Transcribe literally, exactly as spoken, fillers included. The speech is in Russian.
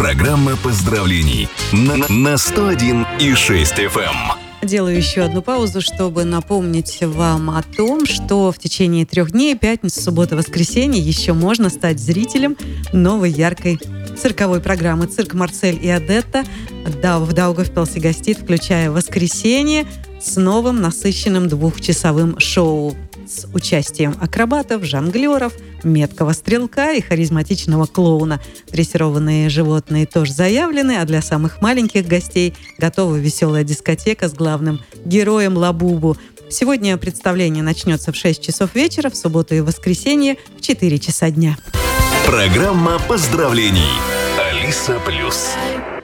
Программа поздравлений на, на сто один и шесть эф эм. Делаю еще одну паузу, чтобы напомнить вам о том, что в течение трех дней, пятница, суббота, воскресенье, еще можно стать зрителем новой яркой цирковой программы «Цирк Марсель и Одетта». Да, в Даугавпилсе гостит, включая воскресенье, с новым насыщенным двухчасовым шоу с участием акробатов, жонглеров, меткого стрелка и харизматичного клоуна. Дрессированные животные тоже заявлены, а для самых маленьких гостей готова веселая дискотека с главным героем Лабубу. Сегодня представление начнется в шесть часов вечера, в субботу и воскресенье в четыре часа дня. Программа поздравлений. Алиса Плюс.